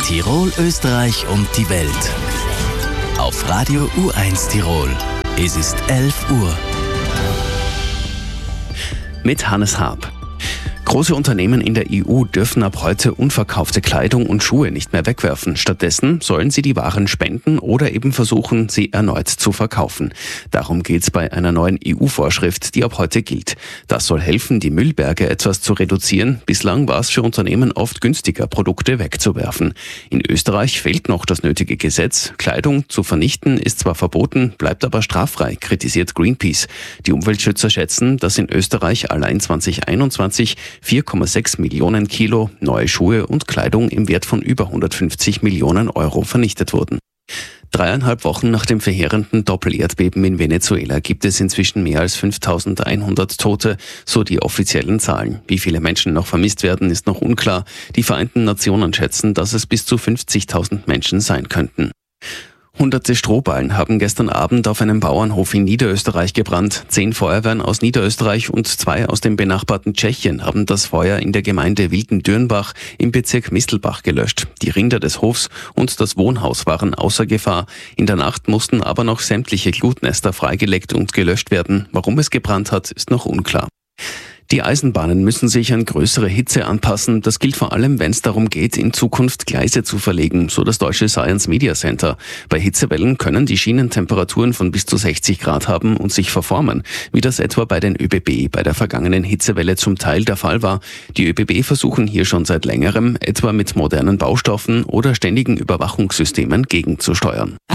Tirol, Österreich und die Welt. Auf Radio U1 Tirol. Es ist 11 Uhr. Mit Hannes Haab. Große Unternehmen in der EU dürfen ab heute unverkaufte Kleidung und Schuhe nicht mehr wegwerfen. Stattdessen sollen sie die Waren spenden oder eben versuchen, sie erneut zu verkaufen. Darum geht's bei einer neuen EU-Vorschrift, die ab heute gilt. Das soll helfen, die Müllberge etwas zu reduzieren. Bislang war es für Unternehmen oft günstiger, Produkte wegzuwerfen. In Österreich fehlt noch das nötige Gesetz. Kleidung zu vernichten ist zwar verboten, bleibt aber straffrei, kritisiert Greenpeace. Die Umweltschützer schätzen, dass in Österreich allein 2021 4,6 Millionen Kilo neue Schuhe und Kleidung im Wert von über 150 Millionen Euro vernichtet wurden. 3,5 Wochen nach dem verheerenden Doppelerdbeben in Venezuela gibt es inzwischen mehr als 5.100 Tote, so die offiziellen Zahlen. Wie viele Menschen noch vermisst werden, ist noch unklar. Die Vereinten Nationen schätzen, dass es bis zu 50.000 Menschen sein könnten. Hunderte Strohballen haben gestern Abend auf einem Bauernhof in Niederösterreich gebrannt. 10 Feuerwehren aus Niederösterreich und 2 aus dem benachbarten Tschechien haben das Feuer in der Gemeinde Wilden-Dürnbach im Bezirk Mistelbach gelöscht. Die Rinder des Hofs und das Wohnhaus waren außer Gefahr. In der Nacht mussten aber noch sämtliche Glutnester freigelegt und gelöscht werden. Warum es gebrannt hat, ist noch unklar. Die Eisenbahnen müssen sich an größere Hitze anpassen. Das gilt vor allem, wenn es darum geht, in Zukunft Gleise zu verlegen, so das deutsche Science Media Center. Bei Hitzewellen können die Schienen Temperaturen von bis zu 60 Grad haben und sich verformen, wie das etwa bei den ÖBB bei der vergangenen Hitzewelle zum Teil der Fall war. Die ÖBB versuchen hier schon seit längerem, etwa mit modernen Baustoffen oder ständigen Überwachungssystemen gegenzusteuern.